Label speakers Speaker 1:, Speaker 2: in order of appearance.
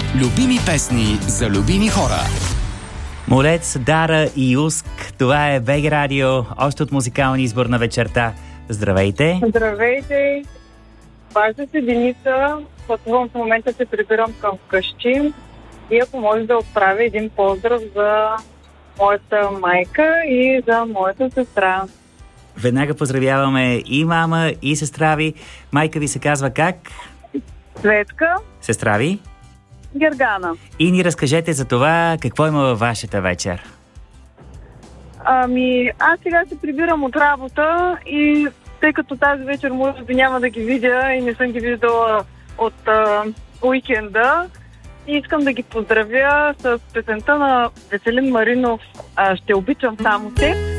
Speaker 1: Любими песни за любими хора.
Speaker 2: Молец, Дара и Уск. Това е БГ Радио, още от музикалния избор на вечерта. Здравейте!
Speaker 3: Здравейте! Бажа се Деница. Пътувам в момента, се прибирам към вкъщи. И ако може да отправя един поздрав за моята майка и за моята сестра.
Speaker 2: Веднага поздравяваме и мама, и сестра ви. Майка ви се казва как?
Speaker 3: Светка.
Speaker 2: Сестра ви?
Speaker 3: Гергана.
Speaker 2: И ни разкажете за това, какво има във вашата вечер.
Speaker 3: Аз сега се прибирам от работа и тъй като тази вечер може би няма да ги видя и не съм ги виждала от уикенда, и искам да ги поздравя с песента на Веселин Маринов "Ще обичам само теб".